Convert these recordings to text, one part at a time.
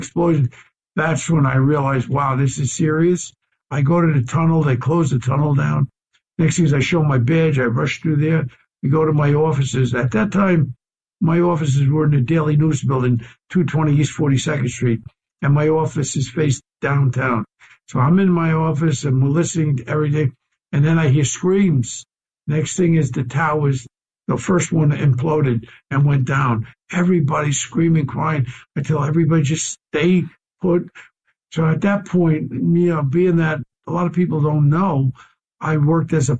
explosion. That's when I realized, wow, this is serious. I go to the tunnel. They close the tunnel down. Next thing is I show my badge. I rush through there. We go to my offices. At that time, my offices were in the Daily News building, 220 East 42nd Street, and my office is faced downtown. So I'm in my office and we're listening to everything, and then I hear screams. Next thing is the towers, the first one imploded and went down. Everybody screaming, crying. I tell everybody just stay put. So at that point, being that a lot of people don't know, I worked as a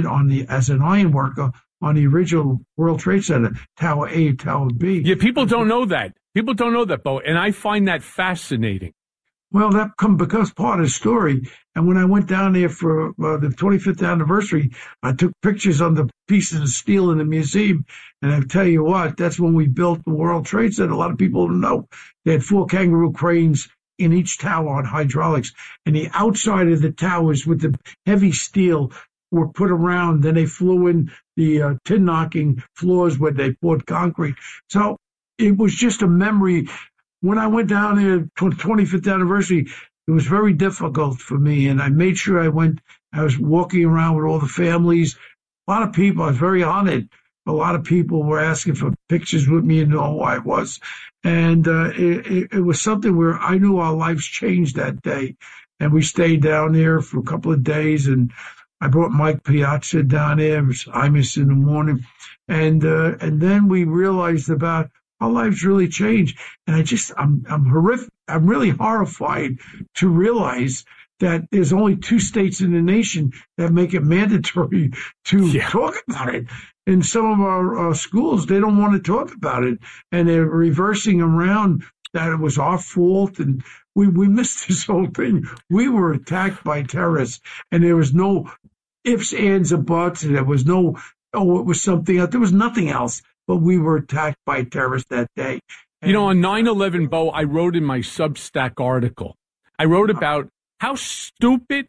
as an iron worker on the original World Trade Center, Tower A, Tower B. Yeah, people don't know that. People don't know that, Bo, and I find that fascinating. Well, that becomes part of the story. And when I went down there for the 25th anniversary, I took pictures on the pieces of steel in the museum. And I tell you what, that's when we built the World Trade Center. A lot of people don't know. They had 4 kangaroo cranes in each tower on hydraulics. And the outside of the towers with the heavy steel were put around. Then they flew in the tin knocking floors where they poured concrete. So it was just a memory. When I went down there to the 25th anniversary, it was very difficult for me. And I made sure I was walking around with all the families. A lot of people, I was very honored. A lot of people were asking for pictures with me and know who I was. And it was something where I knew our lives changed that day. And we stayed down there for a couple of days. And I brought Mike Piazza down there. It was Imus in the morning. And then we realized about our lives really changed. And I'm horrific. I'm really horrified to realize that there's only 2 states in the nation that make it mandatory to talk about it. In some of our schools, they don't want to talk about it. And they're reversing around that it was our fault. And we missed this whole thing. We were attacked by terrorists. And there was no ifs, ands, or buts. And there was no, it was something else. There was nothing else. But we were attacked by terrorists that day. And, on 9/11, Bo, I wrote in my Substack article, I wrote about how stupid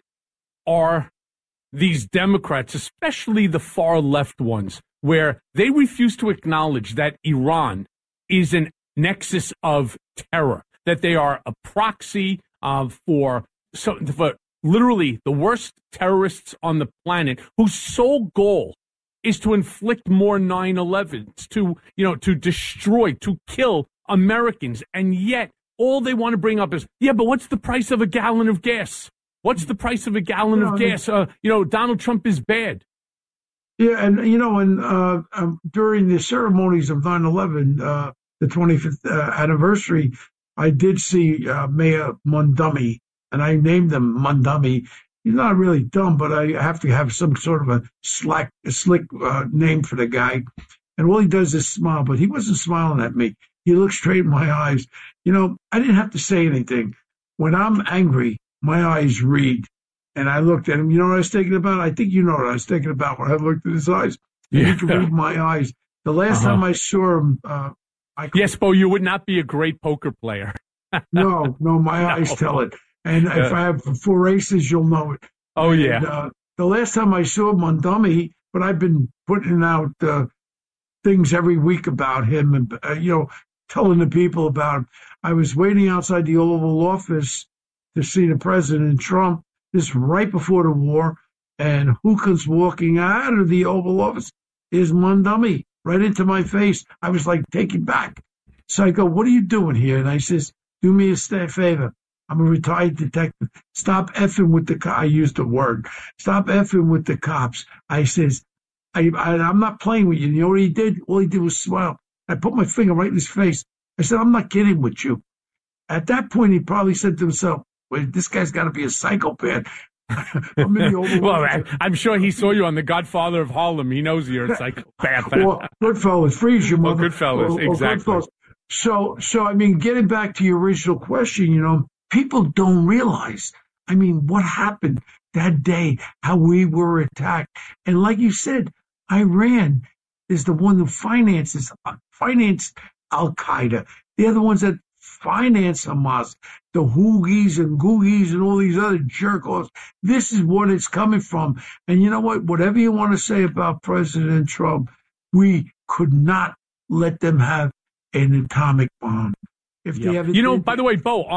are these Democrats, especially the far left ones, where they refuse to acknowledge that Iran is a nexus of terror, that they are a proxy for literally the worst terrorists on the planet, whose sole goal is to inflict more 9/11s, to destroy, to kill Americans. And yet all they want to bring up is, but what's the price of a gallon of gas? What's the price of a gallon of gas? Donald Trump is bad. Yeah, and, during the ceremonies of 9/11, the 25th anniversary, I did see Mayor Mondumi, and I named him Mondumi. He's not really dumb, but I have to have some sort of a slick name for the guy. And all he does is smile, but he wasn't smiling at me. He looked straight in my eyes. I didn't have to say anything. When I'm angry, my eyes read. And I looked at him. You know what I was thinking about? I think you know what I was thinking about when I looked at his eyes. He could read my eyes. The last time I saw him, yes, Bo, you would not be a great poker player. No, my eyes tell it. And if I have 4 aces, you'll know it. Oh, and, yeah. The last time I saw Mondumi, but I've been putting out things every week about him and, telling the people about him. I was waiting outside the Oval Office to see the President Trump, this right before the war, and who comes walking out of the Oval Office is Mondumi, right into my face. I was like taken back. So I go, what are you doing here? And I says, do me a favor. I'm a retired detective. Stop effing with the cops. I used the word. Stop effing with the cops. I says, I'm not playing with you. You know what he did? All he did was smile. I put my finger right in his face. I said, I'm not kidding with you. At that point, he probably said to himself, well, this guy's got to be a psychopath. I'm in the Oval Office. I'm sure he saw you on The Godfather of Harlem. He knows you're a psychopath. Or Goodfellas, freeze your mother. Goodfellas, exactly. Goodfellas. So, getting back to your original question, people don't realize, what happened that day, how we were attacked. And like you said, Iran is the one who financed Al-Qaeda. They're the ones that finance Hamas, the Houthis and Googies and all these other jerk-offs. This is what it's coming from. And you know what? Whatever you want to say about President Trump, we could not let them have an atomic bomb. if Yep. they ever You know, did by the way, Bo,